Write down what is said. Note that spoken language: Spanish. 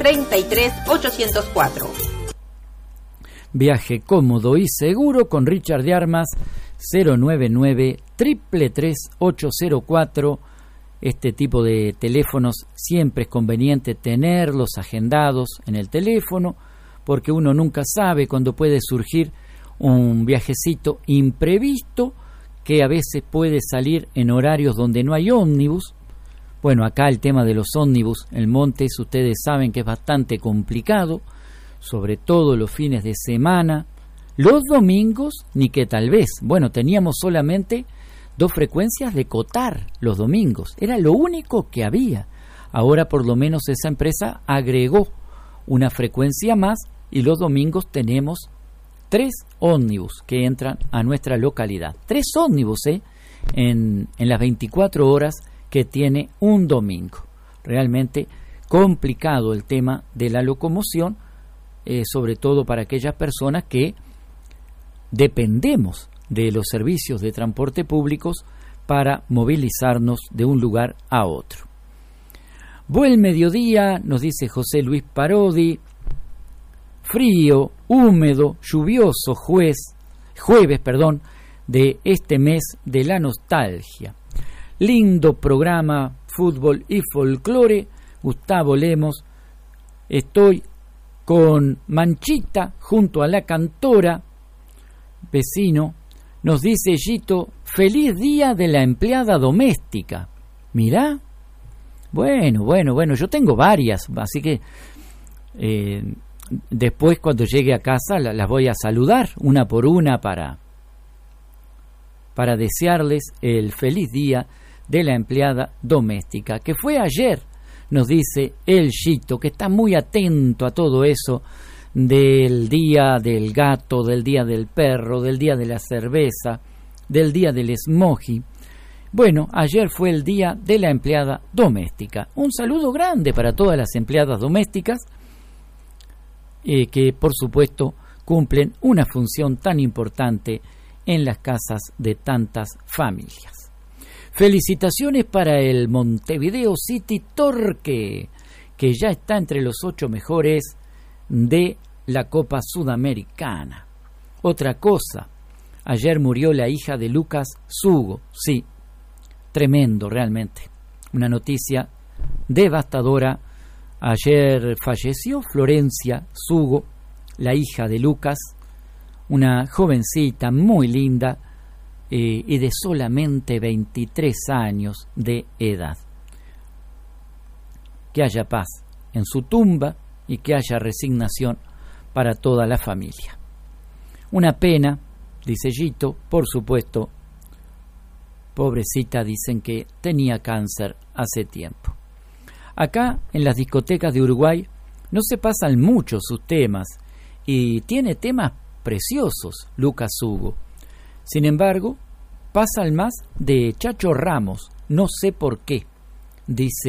33 804. Viaje cómodo y seguro con Richard de Armas, 099-333-804. Este tipo de teléfonos siempre es conveniente tenerlos agendados en el teléfono, porque uno nunca sabe cuándo puede surgir un viajecito imprevisto que a veces puede salir en horarios donde no hay ómnibus. Bueno, acá el tema de los ómnibus, el Montes, ustedes saben que es bastante complicado, sobre todo los fines de semana. Los domingos, ni que tal vez. Bueno, teníamos solamente 2 frecuencias de Cotar los domingos. Era lo único que había. Ahora por lo menos esa empresa agregó una frecuencia más y los domingos tenemos 3 ómnibus que entran a nuestra localidad. 3 ómnibus en las 24 horas que tiene un domingo. Realmente complicado el tema de la locomoción, sobre todo para aquellas personas que dependemos de los servicios de transporte públicos para movilizarnos de un lugar a otro. Buen mediodía, nos dice José Luis Parodi. Frío, húmedo, lluvioso jueves, de este mes de la nostalgia. Lindo programa, fútbol y folclore. Gustavo Lemos. Estoy con Manchita junto a la cantora. Vecino, nos dice Yito, feliz día de la empleada doméstica. Mirá, bueno, yo tengo varias, así que después cuando llegue a casa las voy a saludar una por una para desearles el feliz día de la empleada doméstica, que fue ayer, nos dice el Yito, que está muy atento a todo eso del día del gato, del día del perro, del día de la cerveza, del día del esmoji. Bueno, ayer fue el día de la empleada doméstica. Un saludo grande para todas las empleadas domésticas que por supuesto cumplen una función tan importante en las casas de tantas familias. Felicitaciones para el Montevideo City Torque, que ya está entre los 8 mejores de la Copa Sudamericana. Otra cosa, ayer murió la hija de Lucas Sugo. Sí, tremendo realmente. Una noticia devastadora. Ayer falleció Florencia Sugo, la hija de Lucas, una jovencita muy linda y de solamente 23 años de edad. Que haya paz en su tumba y que haya resignación para toda la familia. Una pena, dice Yito, por supuesto, pobrecita, dicen que tenía cáncer hace tiempo. Acá en las discotecas de Uruguay no se pasan mucho sus temas y tiene temas preciosos Lucas Hugo. Sin embargo, pasa el más de Chacho Ramos, no sé por qué, dice